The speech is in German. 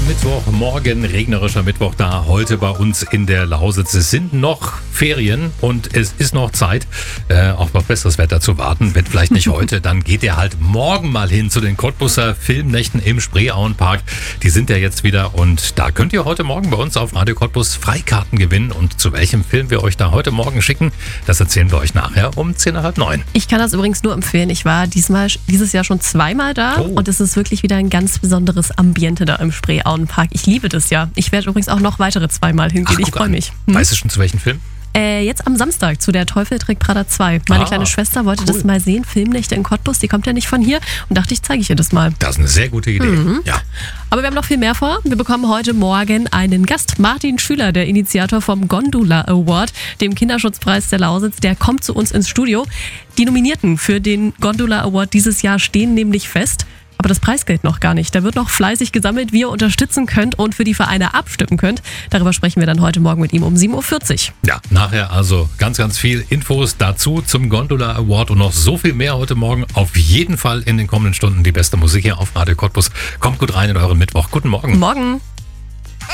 Mittwochmorgen, regnerischer Mittwoch da heute bei uns in der Lausitz. Es sind noch Ferien und es ist noch Zeit, auf besseres Wetter zu warten. Wenn vielleicht nicht heute, dann geht ihr halt morgen mal hin zu den Cottbuser Filmnächten im Spreeauenpark. Die sind ja jetzt wieder und da könnt ihr heute Morgen bei uns auf Radio Cottbus Freikarten gewinnen. Und zu welchem Film wir euch da heute Morgen schicken, das erzählen wir euch nachher um 10:30. Ich kann das übrigens nur empfehlen. Ich war dieses Jahr schon zweimal da und es ist wirklich wieder ein ganz besonderes Ambiente da im Spreeauenpark. Ich liebe das ja. Ich werde übrigens auch noch weitere zweimal hingehen. Ich freue mich. Weißt du schon zu welchem Film? Jetzt am Samstag zu Der Teufel trägt Prada 2. Meine kleine Schwester wollte das mal sehen. Filmnächte in Cottbus, die kommt ja nicht von hier. Und dachte ich, zeige ich ihr das mal. Das ist eine sehr gute Idee. Ja. Aber wir haben noch viel mehr vor. Wir bekommen heute Morgen einen Gast. Martin Schüler, der Initiator vom Gondula Award, dem Kinderschutzpreis der Lausitz, der kommt zu uns ins Studio. Die Nominierten für den Gondula Award dieses Jahr stehen nämlich fest. Aber das Preisgeld noch gar nicht. Da wird noch fleißig gesammelt, wie ihr unterstützen könnt und für die Vereine abstimmen könnt. Darüber sprechen wir dann heute Morgen mit ihm um 7:40 Uhr. Ja, nachher also ganz, ganz viel Infos dazu zum Gondula Award und noch so viel mehr heute Morgen. Auf jeden Fall in den kommenden Stunden die beste Musik hier auf Radio Cottbus. Kommt gut rein in euren Mittwoch. Guten Morgen. Morgen.